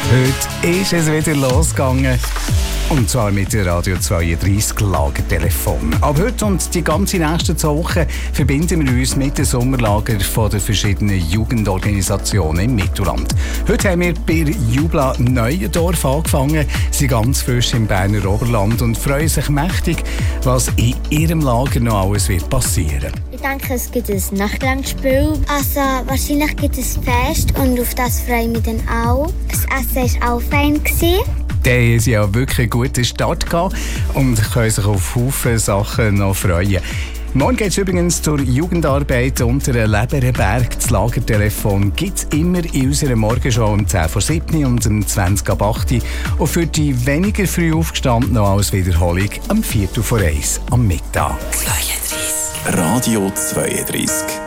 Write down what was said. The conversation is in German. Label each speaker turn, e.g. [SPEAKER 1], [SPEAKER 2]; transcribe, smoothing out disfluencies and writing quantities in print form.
[SPEAKER 1] Heute ist es wieder losgegangen. Und zwar mit dem Radio 32 Lagertelefon. Ab heute und die ganze nächsten 2 Wochen verbinden wir uns mit den Sommerlagern von den verschiedenen Jugendorganisationen im Mittelland. Heute haben wir bei Jubla Neuendorf angefangen, sind ganz frisch im Berner Oberland und freuen sich mächtig, was in ihrem Lager noch alles wird passieren.
[SPEAKER 2] Ich denke, es gibt ein Nachtlandspiel. Also wahrscheinlich gibt es Fest und auf das freue ich mich dann auch. Das Essen war auch fein.
[SPEAKER 1] Die haben ja wirklich einen guten Start gehabt und können sich auf Haufen Sachen noch freuen. Morgen geht es übrigens zur Jugendarbeit unter Leberenberg. Das Lagertelefon gibt es immer in unserer Morgenshow um 10 vor 7 und um 20 ab 8. Und für die weniger früh aufgestanden noch als Wiederholung am 4 vor 1 am Mittag.
[SPEAKER 3] 32. Radio 32.